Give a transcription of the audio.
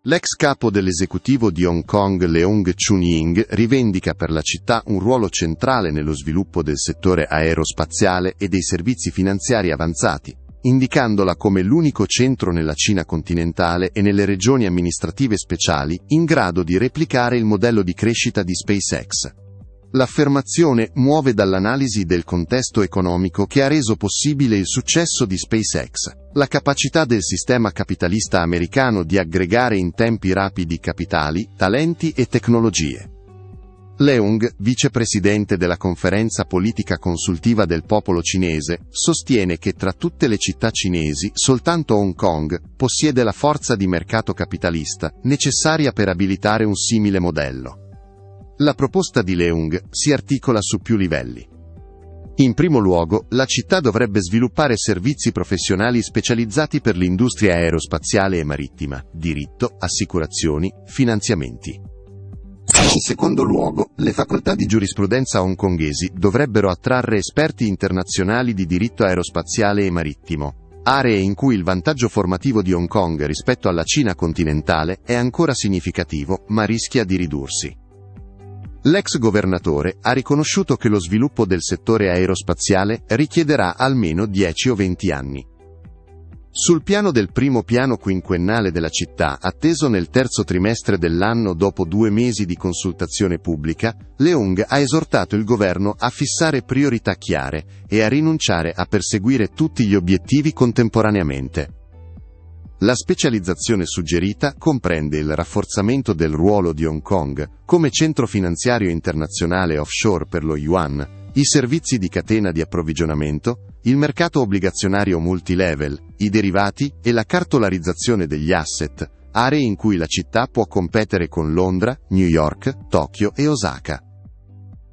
L'ex capo dell'esecutivo di Hong Kong, Leung Chun-ying, rivendica per la città un ruolo centrale nello sviluppo del settore aerospaziale e dei servizi finanziari avanzati, indicandola come l'unico centro nella Cina continentale e nelle regioni amministrative speciali in grado di replicare il modello di crescita di SpaceX. L'affermazione muove dall'analisi del contesto economico che ha reso possibile il successo di SpaceX, la capacità del sistema capitalista americano di aggregare in tempi rapidi capitali, talenti e tecnologie. Leung, vicepresidente della Conferenza Politica Consultiva del Popolo Cinese, sostiene che tra tutte le città cinesi soltanto Hong Kong possiede la forza di mercato capitalista necessaria per abilitare un simile modello. La proposta di Leung si articola su più livelli. In primo luogo, la città dovrebbe sviluppare servizi professionali specializzati per l'industria aerospaziale e marittima, diritto, assicurazioni, finanziamenti. In secondo luogo, le facoltà di giurisprudenza hongkonghesi dovrebbero attrarre esperti internazionali di diritto aerospaziale e marittimo, aree in cui il vantaggio formativo di Hong Kong rispetto alla Cina continentale è ancora significativo, ma rischia di ridursi. L'ex governatore ha riconosciuto che lo sviluppo del settore aerospaziale richiederà almeno 10 o 20 anni. Sul piano del primo piano quinquennale della città, atteso nel terzo trimestre dell'anno dopo 2 mesi di consultazione pubblica, Leung ha esortato il governo a fissare priorità chiare e a rinunciare a perseguire tutti gli obiettivi contemporaneamente. La specializzazione suggerita comprende il rafforzamento del ruolo di Hong Kong come centro finanziario internazionale offshore per lo yuan, i servizi di catena di approvvigionamento, il mercato obbligazionario multilevel, i derivati e la cartolarizzazione degli asset, aree in cui la città può competere con Londra, New York, Tokyo e Osaka.